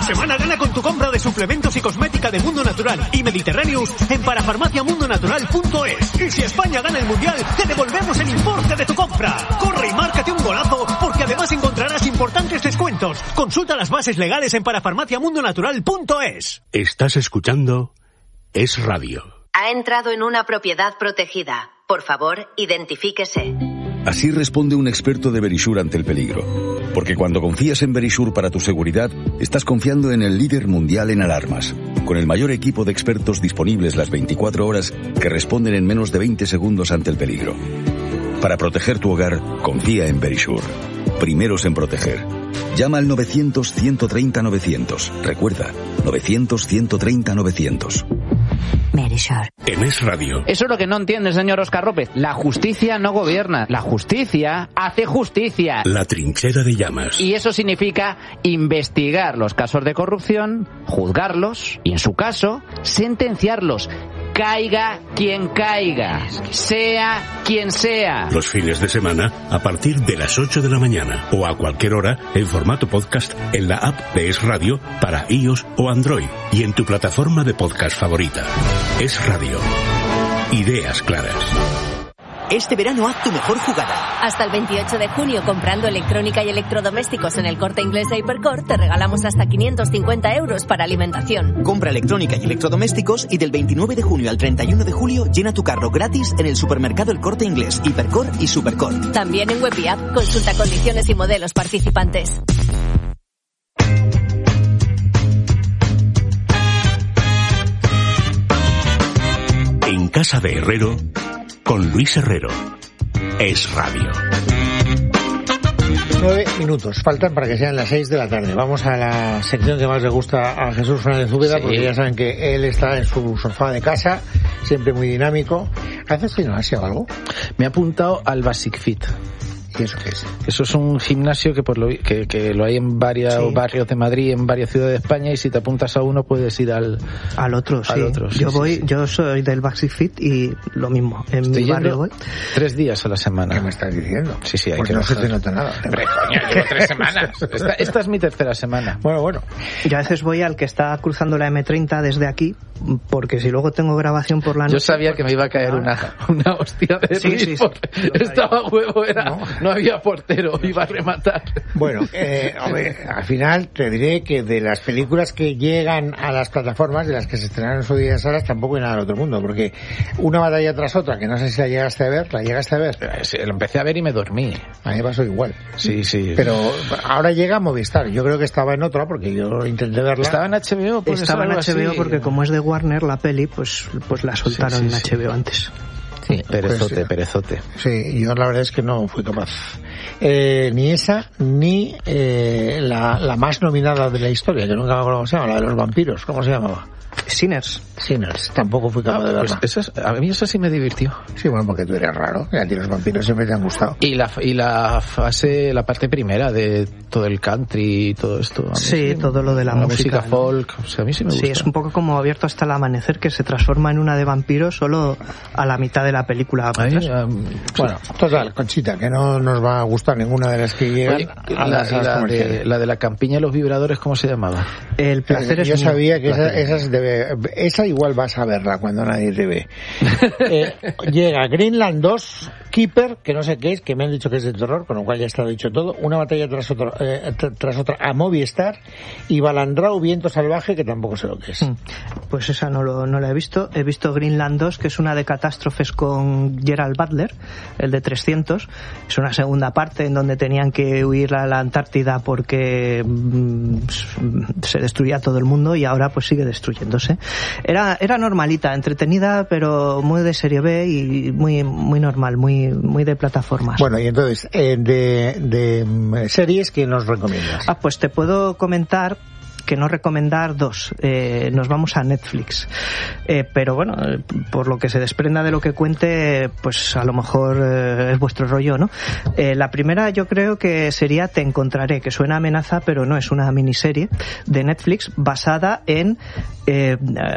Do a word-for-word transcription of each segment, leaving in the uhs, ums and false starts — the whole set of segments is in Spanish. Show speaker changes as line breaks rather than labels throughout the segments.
semana gana con tu compra de suplementos y cosmética de Mundo Natural y Mediterráneos en parafarmacia mundo natural punto es. Y si España gana el Mundial, te devolvemos el importe de tu compra. Corre y márcate un golazo, porque además encontrarás importantes descuentos. Consulta las bases legales en parafarmacia mundo natural punto es.
Estás escuchando Es Radio.
Ha entrado en una propiedad protegida. Por favor, identifíquese.
Así responde un experto de Verisure ante el peligro. Porque cuando confías en Verisure para tu seguridad, estás confiando en el líder mundial en alarmas, con el mayor equipo de expertos disponibles las veinticuatro horas que responden en menos de veinte segundos ante el peligro. Para proteger tu hogar, confía en Verisure. Primeros en proteger. Llama al novecientos, ciento treinta, novecientos. Recuerda, novecientos, ciento treinta, novecientos.
Verisure.
En Es Radio.
Eso es lo que no entiende, señor Óscar López. La justicia no gobierna. La justicia hace justicia.
La trinchera de llamas.
Y eso significa investigar los casos de corrupción, juzgarlos y, en su caso, sentenciarlos. Caiga quien caiga, sea quien sea.
Los fines de semana a partir de las ocho de la mañana o a cualquier hora en formato podcast en la app de Es Radio para iOS o Android y en tu plataforma de podcast favorita. Es Radio. Ideas claras.
Este verano haz tu mejor jugada.
Hasta el veintiocho de junio, comprando electrónica y electrodomésticos en el Corte Inglés de Hipercor, te regalamos hasta quinientos cincuenta euros para alimentación.
Compra electrónica y electrodomésticos y del veintinueve de junio al treinta y uno de julio llena tu carro gratis en el supermercado El Corte Inglés, Hipercor y Supercor.
También en web y app. Consulta condiciones y modelos participantes.
En casa de Herrero, con Luis Herrero. Es Radio.
Nueve minutos faltan para que sean las seis de la tarde. Vamos a la sección que más le gusta a Jesús Fernández Úbeda, sí. Porque ya saben que él está en su sofá de casa, siempre muy dinámico. ¿Haces gimnasia o algo?
Me he apuntado al Basic Fit.
¿Y eso qué es?
Eso es un gimnasio que por lo que, que lo hay en varios sí. barrios de Madrid, en varias ciudades de España, y si te apuntas a uno puedes ir al
al otro. Sí.
Al otro sí,
yo
sí,
voy,
sí.
yo soy del Basic Fit y lo mismo. En
Estoy
mi barrio voy
tres días a la semana.
¿Qué me estás diciendo?
Sí, sí, hay
pues
que
no
bajar.
se te nota nada.
Hombre, coño, llevo tres semanas. Esta, esta es mi tercera semana.
Bueno, bueno.
Yo a veces voy al que está cruzando la eme treinta desde aquí, porque si luego tengo grabación por la noche...
Yo sabía que me iba a caer una, una hostia de
sí, sí, sí.
Estaba huevo, era, no. no había portero, iba a rematar.
Bueno, eh, hombre, al final te diré que de las películas que llegan a las plataformas, de las que se estrenaron en su día en salas, tampoco hay nada del otro mundo, porque una batalla tras otra, que no sé si la llegaste a ver, ¿la llegaste a ver?
Sí, lo empecé a ver y me dormí.
A mí me pasó igual.
Sí, sí.
Pero ahora llega a Movistar, yo creo que estaba en otra, porque yo intenté verla.
¿Estaba en hache be o?
Pues estaba en hache be o así, porque como es de Warner la peli, pues pues la soltaron sí, sí, en hache be o antes.
Sí, perezote,
pues,
perezote.
Sí, yo la verdad es que no fui capaz. Eh, ni esa, ni eh, la, la más nominada de la historia, que nunca me acuerdo cómo se llama, la de los vampiros, ¿cómo se llamaba?
Sinners.
Sinners, tampoco fui capaz ah, de verla.
Pues eso, a mí eso sí me divirtió.
Sí, bueno, porque tú eres raro, y a ti los vampiros siempre te han gustado.
Y la y la fase, la parte primera de todo el country y todo esto.
Sí,
sí,
todo lo de la,
la
música,
música folk, ¿no? O sea, a mí sí me gusta.
Sí, es un poco como Abierto hasta el amanecer, que se transforma en una de vampiros solo a la mitad de la película.
Ahí, um,
bueno, total, Conchita, que no nos va a gustar ninguna de las que llegan. Oye,
a
las
la, la, de, la de la campiña y los vibradores, ¿cómo se llamaba?
El placer
eh,
es
Yo
mío.
sabía que esa, esas debe, esa igual vas a verla cuando nadie te ve. eh, llega Greenland dos, Keeper, que no sé qué es, que me han dicho que es de terror, con lo cual ya está dicho todo, una batalla tras otra, eh, tras otra a Movistar, y Balandrau, Viento Salvaje, que tampoco sé lo que es.
Pues esa no, lo, no la he visto. He visto Greenland dos, que es una de catástrofes con Gerald Butler, el de trescientos. Es una segunda parte en donde tenían que huir a la Antártida porque mmm, se destruía todo el mundo, y ahora pues sigue destruyéndose. Era, era normalita, entretenida, pero muy de serie B y muy, muy normal, muy, muy de plataformas.
Bueno, y entonces, eh, de, de series, ¿qué nos recomiendas?
Ah, pues te puedo comentar que no recomendar dos. Eh, nos vamos a Netflix. Eh, pero bueno, por lo que se desprenda de lo que cuente, pues a lo mejor eh, es vuestro rollo, ¿no? Eh, la primera yo creo que sería Te encontraré, que suena a amenaza, pero no, es una miniserie de Netflix basada en eh,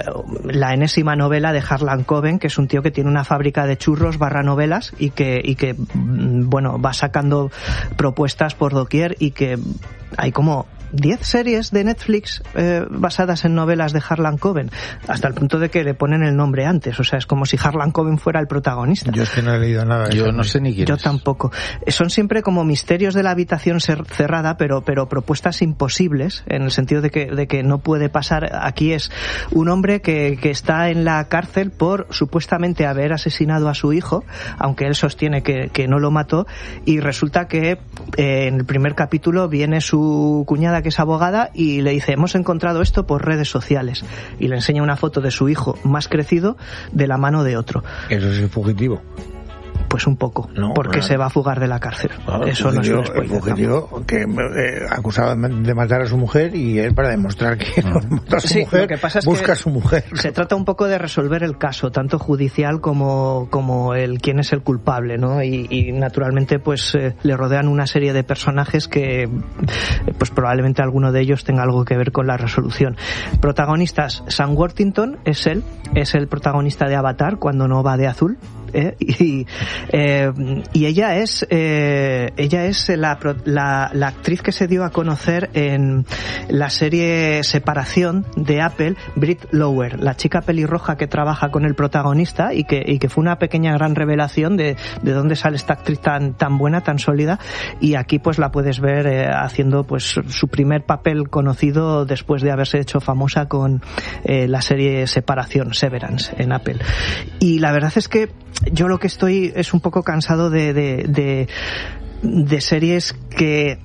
la enésima novela de Harlan Coben, que es un tío que tiene una fábrica de churros barra novelas y que, y que bueno, va sacando propuestas por doquier, y que hay como diez series de Netflix eh, basadas en novelas de Harlan Coben, hasta el punto de que le ponen el nombre antes, o sea, es como si Harlan Coben fuera el protagonista.
Yo es que no he leído nada.
Yo no sé ni quién
Yo
es.
tampoco. Son siempre como misterios de la habitación cerrada, pero, pero propuestas imposibles, en el sentido de que, de que no puede pasar. Aquí es un hombre que, que está en la cárcel por supuestamente haber asesinado a su hijo, aunque él sostiene que, que no lo mató, y resulta que eh, en el primer capítulo viene su cuñada, que es abogada, y le dice: hemos encontrado esto por redes sociales, y le enseña una foto de su hijo más crecido de la mano de otro.
Eso es el fugitivo.
Pues un poco,
no,
porque
no.
se va a fugar de la cárcel.
No,
Eso no es un spoiler.
El fugitivo que eh, acusaba de matar a su mujer, y él, para demostrar que no mató a su
sí,
mujer,
lo que pasa es
busca
que
a su mujer.
Se trata un poco de resolver el caso, tanto judicial como, como el quién es el culpable, ¿no? Y, y naturalmente pues eh, le rodean una serie de personajes que pues probablemente alguno de ellos tenga algo que ver con la resolución. Protagonistas: Sam Worthington, es él, es el protagonista de Avatar cuando no va de azul. ¿Eh? Y, eh, y ella es eh, ella es la, la, la actriz que se dio a conocer en la serie Separación de Apple, Britt Lower, la chica pelirroja que trabaja con el protagonista, y que, y que fue una pequeña gran revelación de, de dónde sale esta actriz tan, tan buena, tan sólida, y aquí pues la puedes ver eh, haciendo pues su primer papel conocido después de haberse hecho famosa con eh, la serie Separación, Severance, en Apple. Y la verdad es que yo lo que estoy es un poco cansado de, de, de, de series que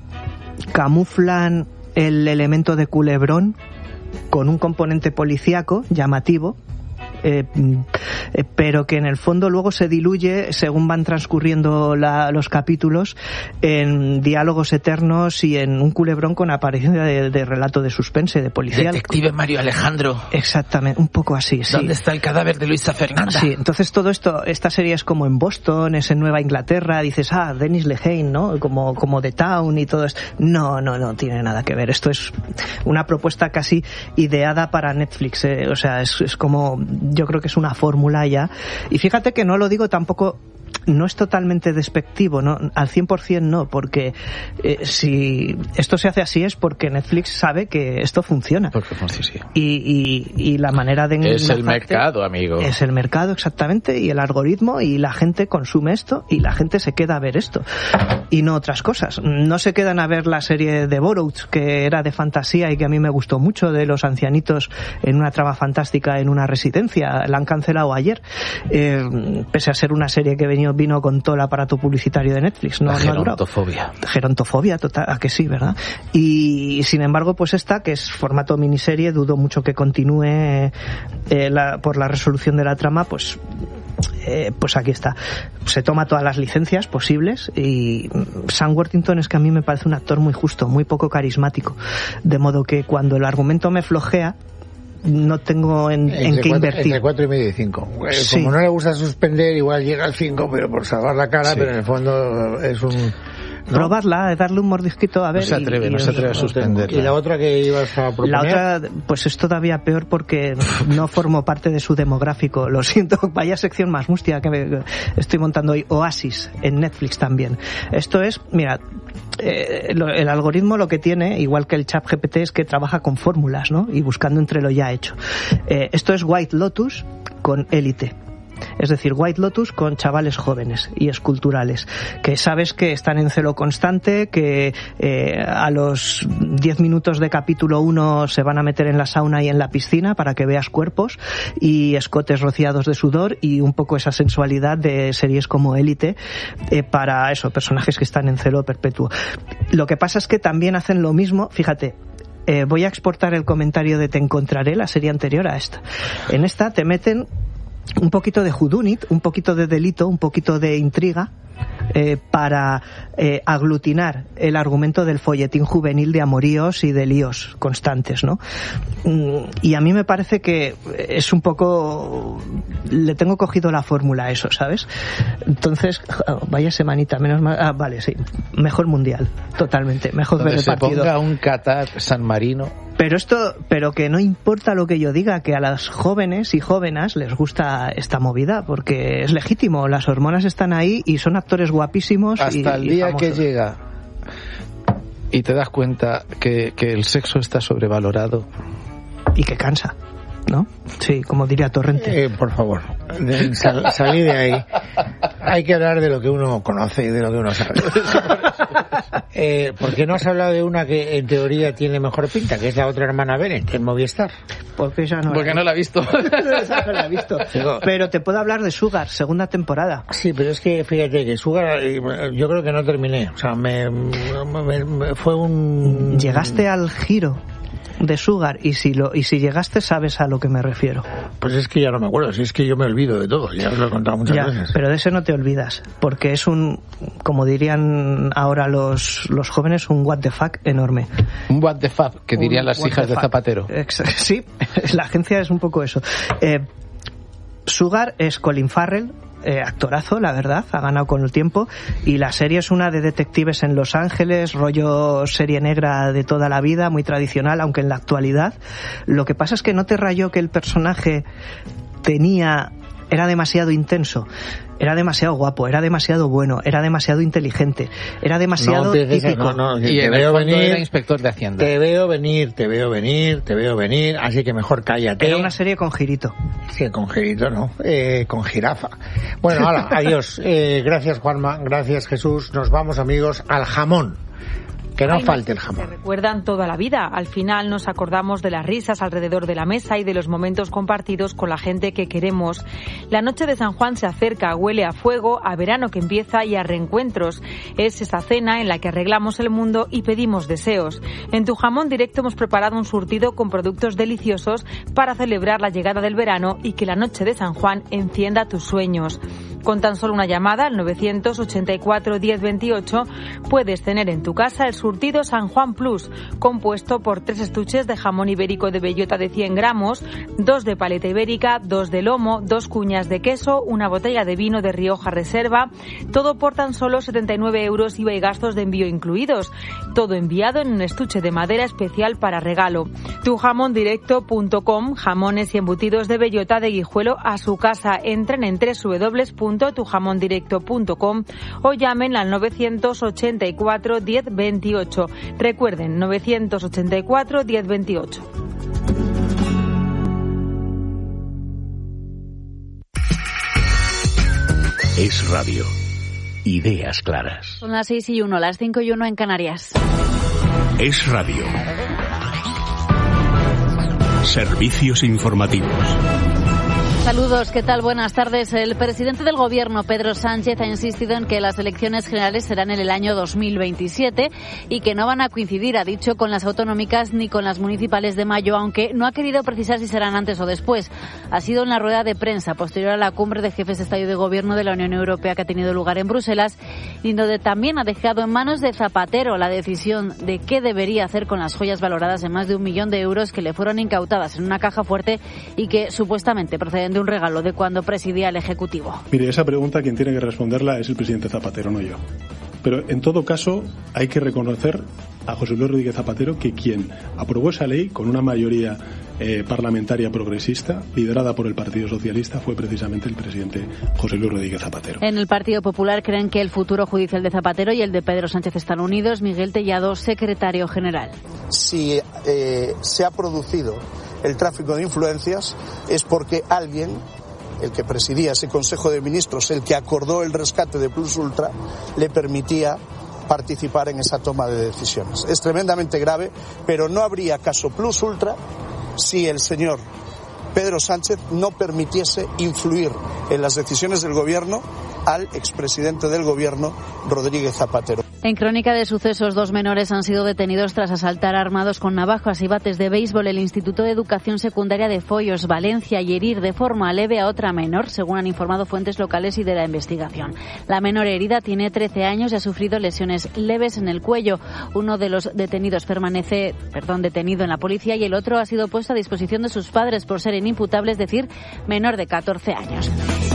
camuflan el elemento de culebrón con un componente policíaco llamativo, eh, eh, pero que en el fondo luego se diluye según van transcurriendo la, los capítulos en diálogos eternos y en un culebrón con apariencia de, de relato de suspense, de policial.
Detective Mario Alejandro.
Exactamente, un poco así, sí.
¿Dónde está el cadáver de Luisa Fernanda?
Sí, entonces todo esto, esta serie es como en Boston, es en Nueva Inglaterra, dices, ah, Dennis Lehane, ¿no? Como, como The Town y todo esto. No, no, no tiene nada que ver. Esto es una propuesta casi ideada para Netflix, eh. O sea, es, es como, yo creo que es una fórmula ya. Y fíjate que no lo digo tampoco, no es totalmente despectivo, ¿no? Al cien por ciento no, porque eh, si esto se hace así es porque Netflix sabe que esto funciona.
Porque funciona, sí.
Y, y, y la manera de...
Es el mercado, amigo.
Es el mercado, exactamente, y el algoritmo, y la gente consume esto, y la gente se queda a ver esto, y no otras cosas. No se quedan a ver la serie de Borrowed, que era de fantasía y que a mí me gustó mucho, de los ancianitos en una trama fantástica en una residencia. La han cancelado ayer, eh, pese a ser una serie que venía vino con todo el aparato publicitario de Netflix. No,
la
no
gerontofobia.
Gerontofobia, total, a que sí, ¿verdad? Y sin embargo, pues esta, que es formato miniserie, dudo mucho que continúe eh, la, por la resolución de la trama, pues eh, pues aquí está. Se toma todas las licencias posibles, y Sam Worthington es que a mí me parece un actor muy justo, muy poco carismático, de modo que cuando el argumento me flojea, no tengo en, en qué
cuatro,
invertir.
Entre cuatro y medio y cinco.
Sí.
Como no le gusta suspender, igual llega al cinco, pero por salvar la cara,
sí.
Pero en el fondo es un... ¿no?
Probarla, darle un mordisquito a ver.
No se atreve,
y, y
no se atreve a suspenderla.
¿Y la otra que ibas a proponer?
La otra, pues es todavía peor porque no formo parte de su demográfico. Lo siento, vaya sección más mustia que me estoy montando hoy. Oasis, en Netflix también. Esto es, mira, eh, lo, el algoritmo lo que tiene, igual que el ChatGPT, es que trabaja con fórmulas, ¿no? Y buscando entre lo ya hecho. Eh, esto es White Lotus con Élite. Es decir, White Lotus con chavales jóvenes y esculturales, que sabes que están en celo constante, que eh, a los diez minutos de capítulo uno se van a meter en la sauna y en la piscina para que veas cuerpos y escotes rociados de sudor, y un poco esa sensualidad de series como Élite, eh, para eso, personajes que están en celo perpetuo. Lo que pasa es que también hacen lo mismo, fíjate. Eh, voy a exportar el comentario de Te Encontraré, la serie anterior a esta. En esta te meten un poquito de whodunit, un poquito de delito, un poquito de intriga, eh, para eh, aglutinar el argumento del folletín juvenil de amoríos y de líos constantes, ¿no? Y a mí me parece que es un poco... le tengo cogido la fórmula a eso, ¿sabes? Entonces, oh, vaya semanita, menos mal... Ah, vale, sí. Mejor mundial, totalmente. Mejor
donde
ver el
se
partido.
Ponga un Qatar San Marino.
Pero esto, pero que no importa lo que yo diga, que a las jóvenes y jóvenes les gusta esta movida, porque es legítimo, las hormonas están ahí y son actores guapísimos.
Hasta
y,
el día
y
que llega y te das cuenta que, que el sexo está sobrevalorado.
Y que cansa, ¿no? Sí, como diría Torrente.
Eh, por favor, sal, salí de ahí. Hay que hablar de lo que uno conoce y de lo que uno sabe. Eh, ¿Por qué no has hablado de una que en teoría tiene mejor pinta, que es la otra hermana Bennett, en Movistar?
Porque ella no,
Porque no la he visto.
no la he visto. Pero te puedo hablar de Sugar, segunda temporada.
Sí, pero es que fíjate que Sugar, yo creo que no terminé. O sea, me, me, me fue un...
Llegaste al giro de Sugar, y si lo y si llegaste sabes a lo que me refiero.
Pues es que ya no me acuerdo, si es que yo me olvido de todo, ya os lo he contado muchas
ya,
veces.
Pero de ese no te olvidas, porque es un, como dirían ahora los los jóvenes, un what the fuck enorme.
Un what the fuck, que dirían un las hijas de Zapatero.
Exacto, sí, la agencia es un poco eso. Eh, Sugar es Colin Farrell, Eh, actorazo, la verdad, ha ganado con el tiempo, y la serie es una de detectives en Los Ángeles, rollo serie negra de toda la vida, muy tradicional, aunque en la actualidad lo que pasa es que no te rayó que el personaje tenía era demasiado intenso, era demasiado guapo, era demasiado bueno, era demasiado inteligente, era demasiado
no, te,
típico.
No, no,
y
te
en
veo
el fondo
venir,
era inspector de Hacienda.
Te veo venir, te veo venir, te veo venir, así que mejor cállate.
Era una serie con girito.
Sí, con girito, no, eh, con jirafa. Bueno, hala, adiós. Eh, gracias, Juanma, gracias, Jesús. Nos vamos, amigos, al jamón. Que no
Ay,
falte el
se
jamón.
recuerdan toda la vida. Al final nos acordamos de las risas alrededor de la mesa y de los momentos compartidos con la gente que queremos. La noche de San Juan se acerca, huele a fuego, a verano que empieza y a reencuentros. Es esa cena en la que arreglamos el mundo y pedimos deseos. En Tu Jamón Directo hemos preparado un surtido con productos deliciosos para celebrar la llegada del verano y que la noche de San Juan encienda tus sueños. Con tan solo una llamada al novecientos ochenta y cuatro diez veintiocho puedes tener en tu casa el surtido San Juan Plus, compuesto por tres estuches de jamón ibérico de bellota de cien gramos, dos de paleta ibérica, dos de lomo, dos cuñas de queso, una botella de vino de Rioja Reserva, todo por tan solo setenta y nueve euros I V A y gastos de envío incluidos. Todo enviado en un estuche de madera especial para regalo. tu jamón directo punto com, jamones y embutidos de bellota de Guijuelo a su casa. Entren en doble u doble u doble u punto tu jamón directo punto com o llamen al novecientos ochenta y cuatro diez veintiocho. Recuerden, novecientos ochenta y cuatro diez veintiocho.
Es radio. Ideas claras.
Son las seis y uno, las cinco y uno en Canarias.
Es radio. Servicios informativos.
Saludos, ¿qué tal? Buenas tardes. El presidente del Gobierno, Pedro Sánchez, ha insistido en que las elecciones generales serán en el año dos mil veintisiete y que no van a coincidir, ha dicho, con las autonómicas ni con las municipales de mayo, aunque no ha querido precisar si serán antes o después. Ha sido en la rueda de prensa posterior a la cumbre de jefes de Estado y de Gobierno de la Unión Europea que ha tenido lugar en Bruselas y donde también ha dejado en manos de Zapatero la decisión de qué debería hacer con las joyas valoradas en más de un millón de euros que le fueron incautadas en una caja fuerte y que supuestamente proceden de un regalo de cuando presidía el Ejecutivo.
Mire, esa pregunta quien tiene que responderla es el presidente Zapatero, no yo. Pero en todo caso hay que reconocer a José Luis Rodríguez Zapatero que quien aprobó esa ley con una mayoría eh, parlamentaria progresista liderada por el Partido Socialista fue precisamente el presidente José Luis Rodríguez Zapatero.
En el Partido Popular creen que el futuro judicial de Zapatero y el de Pedro Sánchez están unidos. Miguel Tellado, secretario general.
Si eh, se ha producido el tráfico de influencias es porque alguien, el que presidía ese Consejo de Ministros, el que acordó el rescate de Plus Ultra, le permitía participar en esa toma de decisiones. Es tremendamente grave, pero no habría caso Plus Ultra si el señor Pedro Sánchez no permitiese influir en las decisiones del Gobierno al expresidente del Gobierno, Rodríguez Zapatero.
En Crónica de Sucesos, dos menores han sido detenidos tras asaltar armados con navajas y bates de béisbol el Instituto de Educación Secundaria de Foios, Valencia, y herir de forma leve a otra menor, según han informado fuentes locales y de la investigación. La menor herida tiene trece años y ha sufrido lesiones leves en el cuello. Uno de los detenidos permanece, perdón, detenido en la policía y el otro ha sido puesto a disposición de sus padres por ser inimputable, es decir, menor de catorce años.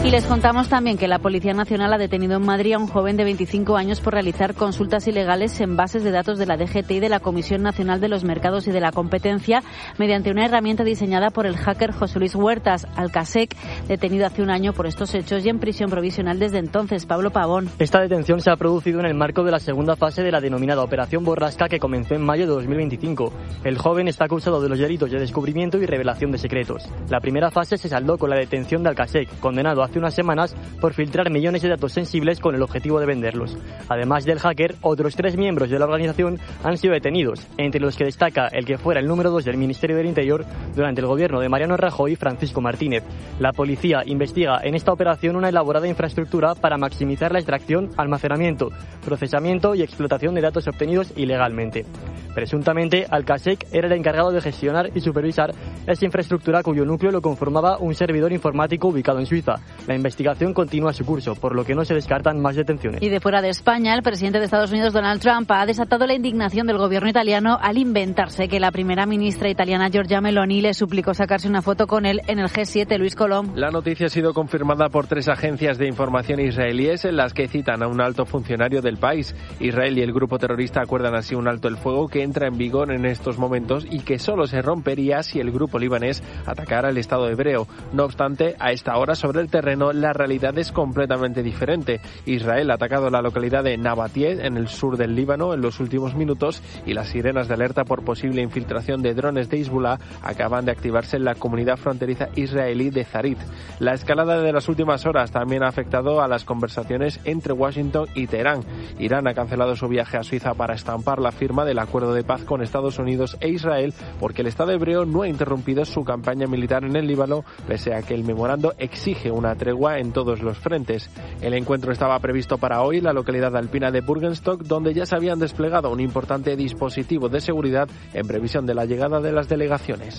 Y les contamos también que la Policía Nacional ha detenido en Madrid a un joven de veinticinco años por realizar consultas ilegales en bases de datos de la D G T y de la Comisión Nacional de los Mercados y de la Competencia mediante una herramienta diseñada por el hacker José Luis Huertas, Alcasec, detenido hace un año por estos hechos y en prisión provisional desde entonces. Pablo Pavón.
Esta detención se ha producido en el marco de la segunda fase de la denominada Operación Borrasca, que comenzó en mayo de dos mil veinticinco. El joven está acusado de los delitos de descubrimiento y revelación de secretos. La primera fase se saldó con la detención de Alcasec, condenado hace unas semanas por filtrar millones de datos sensibles con el objetivo de venderlos. Además del hacker, otros tres miembros de la organización han sido detenidos, entre los que destaca el que fuera el número dos del Ministerio del Interior durante el gobierno de Mariano Rajoy, Francisco Martínez. La policía investiga en esta operación una elaborada infraestructura para maximizar la extracción, almacenamiento, procesamiento y explotación de datos obtenidos ilegalmente. Presuntamente, Alcasec era el encargado de gestionar y supervisar esta infraestructura, cuyo núcleo lo conformaba un servidor informático ubicado en Suiza. La investigación continúa su curso, por lo que no se descartan más detenciones.
Y de fuera de España, el presidente de Estados Unidos, Donald Trump, ha desatado la indignación del gobierno italiano al inventarse que la primera ministra italiana, Giorgia Meloni, le suplicó sacarse una foto con él en el G siete. Luis Colom.
La noticia ha sido confirmada por tres agencias de información israelíes en las que citan a un alto funcionario del país. Israel y el grupo terrorista acuerdan así un alto el fuego que entra en vigor en estos momentos y que solo se rompería si el grupo libanés atacara el Estado hebreo. No obstante, a esta hora sobre el terreno la realidad es completamente diferente. Israel ha atacado la localidad de Nabatie, en el sur del Líbano, en los últimos minutos, y las sirenas de alerta por posible infiltración de drones de Hezbollah acaban de activarse en la comunidad fronteriza israelí de Zarit. La escalada de las últimas horas también ha afectado a las conversaciones entre Washington y Teherán. Irán ha cancelado su viaje a Suiza para estampar la firma del acuerdo de paz con Estados Unidos e Israel, porque el Estado hebreo no ha interrumpido su campaña militar en el Líbano, pese a que el memorando exige una tregua en todos los frentes. El encuentro estaba previsto para hoy en la localidad alpina de Burgenstock, donde ya se habían desplegado un importante dispositivo de seguridad en previsión de la llegada de las delegaciones.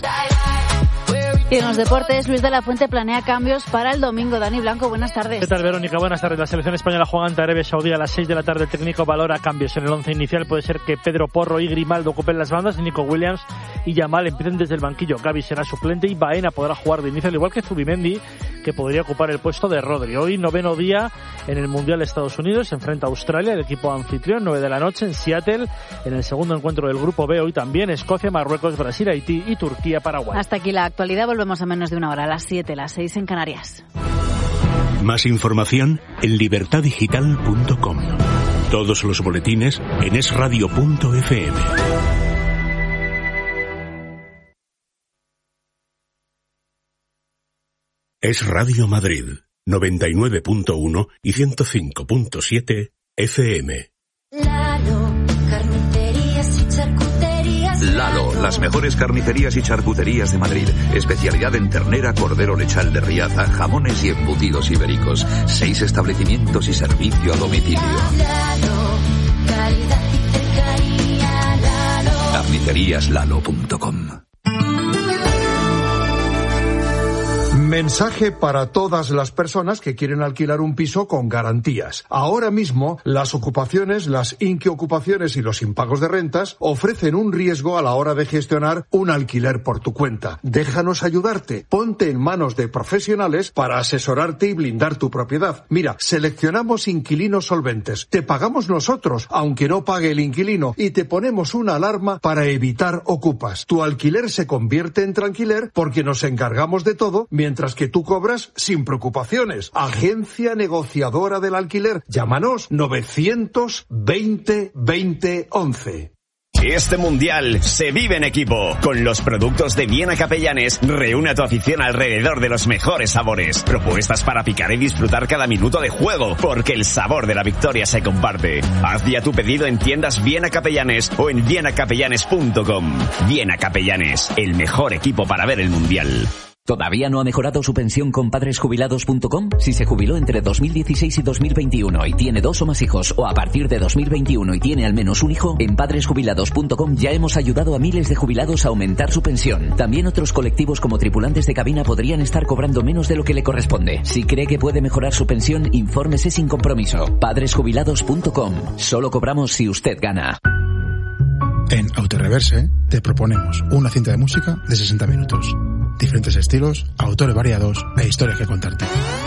Y en los deportes, Luis de la Fuente planea cambios para el domingo. Dani Blanco, buenas tardes.
¿Qué tal, Verónica? Buenas tardes. La selección española juega ante Arabia Saudí a las seis de la tarde. El técnico valora cambios en el once inicial. Puede ser que Pedro Porro y Grimaldo ocupen las bandas, Nico Williams y Yamal empiecen desde el banquillo. Gavi será suplente y Baena podrá jugar de inicio, al igual que Zubimendi, que podría ocupar el puesto de Rodri. Hoy, noveno día en el Mundial de Estados Unidos. Se enfrenta a Australia, el equipo anfitrión, nueve de la noche en Seattle. En el segundo encuentro del Grupo B, hoy también Escocia, Marruecos, Brasil, Haití y Turquía, Paraguay.
Hasta aquí la actualidad. Volvemos a menos de una hora, a las siete, las seis en Canarias.
Más información en libertad digital punto com. Todos los boletines en es radio punto efe eme. Es Radio Madrid, noventa y nueve punto uno y ciento cinco punto siete efe eme.
Lalo, carnicerías y charcuterías. Lalo, las mejores carnicerías y charcuterías de Madrid. Especialidad en ternera, cordero lechal de Riaza, jamones y embutidos ibéricos. Seis establecimientos y servicio a domicilio. Lalo, calidad y cercanía. Lalo. carnicerías lalo punto com.
Mensaje para todas las personas que quieren alquilar un piso con garantías. Ahora mismo, las ocupaciones, las inquiocupaciones y los impagos de rentas ofrecen un riesgo a la hora de gestionar un alquiler por tu cuenta. Déjanos ayudarte. Ponte en manos de profesionales para asesorarte y blindar tu propiedad. Mira, seleccionamos inquilinos solventes. Te pagamos nosotros, aunque no pague el inquilino, y te ponemos una alarma para evitar ocupas. Tu alquiler se convierte en tranquiler porque nos encargamos de todo, mientras Mientras que tú cobras sin preocupaciones. Agencia negociadora del alquiler. Llámanos novecientos veinte veinte once.
Este mundial se vive en equipo. Con los productos de Viena Capellanes, reúne a tu afición alrededor de los mejores sabores. Propuestas para picar y disfrutar cada minuto de juego, porque el sabor de la victoria se comparte. Haz ya tu pedido en tiendas Viena Capellanes o en viena capellanes punto com. Viena Capellanes, el mejor equipo para ver el mundial.
¿Todavía no ha mejorado su pensión con padres jubilados punto com? Si se jubiló entre dos mil dieciséis y dos mil veintiuno y tiene dos o más hijos, o a partir de dos mil veintiuno y tiene al menos un hijo, en padres jubilados punto com ya hemos ayudado a miles de jubilados a aumentar su pensión. También otros colectivos como tripulantes de cabina podrían estar cobrando menos de lo que le corresponde. Si cree que puede mejorar su pensión, infórmese sin compromiso. padres jubilados punto com. Solo cobramos si usted gana.
En Autoreverse te proponemos una cinta de música de sesenta minutos. Diferentes estilos, autores variados e historias que contarte.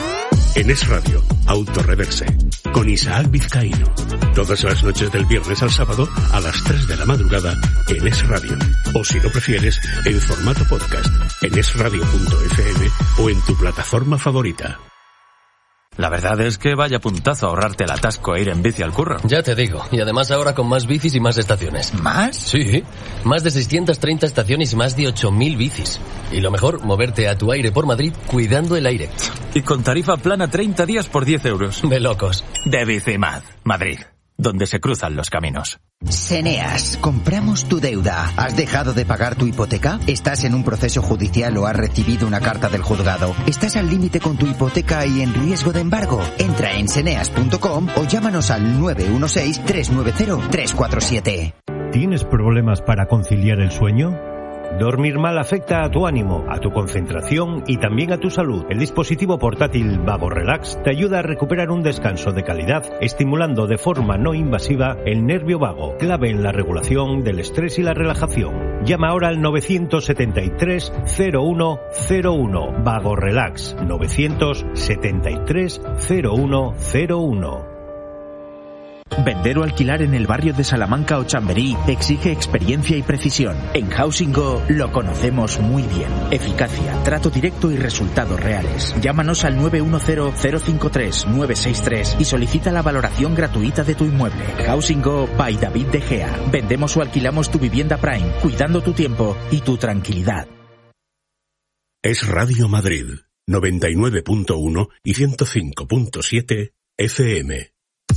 En Es Radio, Autorreverse, con Isaac Vizcaíno. Todas las noches del viernes al sábado a las tres de la madrugada en Es Radio. O si lo prefieres, en formato podcast, en es radio punto efe eme o en tu plataforma favorita.
La verdad es que vaya puntazo ahorrarte el atasco e ir en bici al curro.
Ya te digo, y además ahora con más bicis y más estaciones.
¿Más?
Sí, más de seiscientas treinta estaciones y más de ocho mil bicis. Y lo mejor, moverte a tu aire por Madrid cuidando el aire.
Y con tarifa plana treinta días por diez euros.
De locos.
De Bicimad, Madrid, donde se cruzan los caminos.
Seneas, compramos tu deuda. ¿Has dejado de pagar tu hipoteca? ¿Estás en un proceso judicial o has recibido una carta del juzgado? ¿Estás al límite con tu hipoteca y en riesgo de embargo? Entra en seneas punto com o llámanos al nueve uno seis, tres nueve cero, tres cuatro siete.
¿Tienes problemas para conciliar el sueño? Dormir mal afecta a tu ánimo, a tu concentración y también a tu salud. El dispositivo portátil Vago Relax te ayuda a recuperar un descanso de calidad, estimulando de forma no invasiva el nervio vago, clave en la regulación del estrés y la relajación. Llama ahora al novecientos setenta y tres, cero uno cero uno. Vago Relax, novecientos setenta y tres, cero uno cero uno.
Vender o alquilar en el barrio de Salamanca o Chamberí exige experiencia y precisión. En Housing Go lo conocemos muy bien. Eficacia, trato directo y resultados reales. Llámanos al nueve uno cero, cero cinco tres, nueve seis tres y solicita la valoración gratuita de tu inmueble. Housing Go by David De Gea. Vendemos o alquilamos tu vivienda Prime, cuidando tu tiempo y tu tranquilidad.
Es Radio Madrid, noventa y nueve punto uno y ciento cinco punto siete efe eme.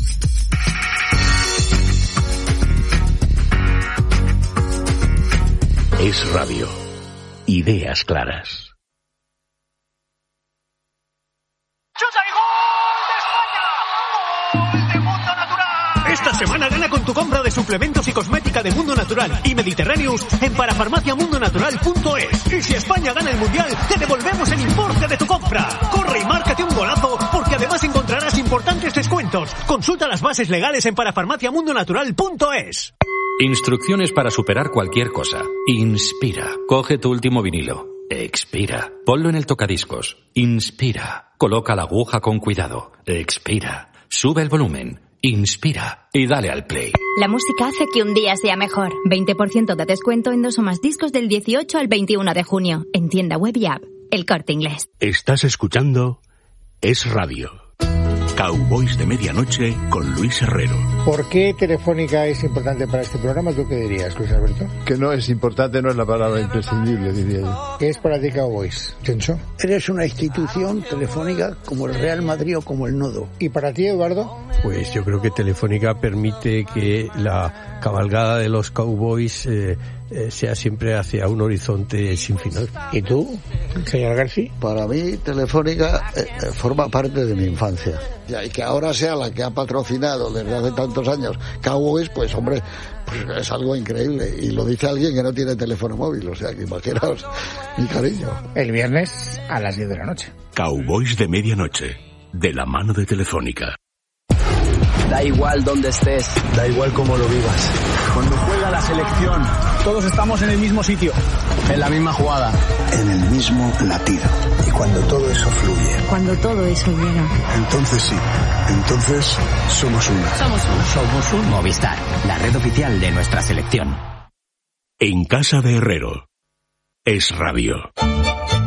Es Radio. Ideas claras.
Esta semana gana con tu compra de suplementos y cosmética de Mundo Natural y Mediterraneous en parafarmacia mundo natural punto es. Y si España gana el Mundial, te devolvemos el importe de tu compra. Corre y márcate un golazo, porque además encontrarás importantes descuentos. Consulta las bases legales en parafarmacia mundo natural punto es.
Instrucciones para superar cualquier cosa. Inspira. Coge tu último vinilo. Expira. Ponlo en el tocadiscos. Inspira. Coloca la aguja con cuidado. Expira. Sube el volumen. Inspira. Y dale al play.
La música hace que un día sea mejor. veinte por ciento de descuento en dos o más discos del dieciocho al veintiuno de junio. En tienda web y app. El Corte Inglés.
Estás escuchando Es Radio. Cowboys de Medianoche con Luis Herrero.
¿Por qué Telefónica es importante para este programa? ¿Tú qué dirías, Luis Alberto?
Que no es importante, no es la palabra imprescindible, diría yo.
¿Qué es para ti Cowboys? ¿Chencho?
Eres una institución telefónica como el Real Madrid o como el Nodo.
¿Y para ti, Eduardo?
Pues yo creo que Telefónica permite que la cabalgada de los Cowboys eh, eh, sea siempre hacia un horizonte sin final.
¿Y tú, señor García?
Para mí, Telefónica eh, forma parte de mi infancia. Y que ahora sea la que ha patrocinado desde hace tantos años Cowboys, pues hombre, pues es algo increíble. Y lo dice alguien que no tiene teléfono móvil, o sea que imaginaos mi cariño.
El viernes a las diez de la noche.
Cowboys de Medianoche, de la mano de Telefónica.
Da igual dónde estés,
da igual cómo lo vivas.
Cuando juega la selección, todos estamos en el mismo sitio, en la misma jugada,
en el mismo latido. Y cuando todo eso fluye,
cuando todo eso llega,
entonces sí, entonces somos uno.
Somos uno.
Somos un Movistar, la red oficial de nuestra selección.
En casa de Herrero, Es Radio.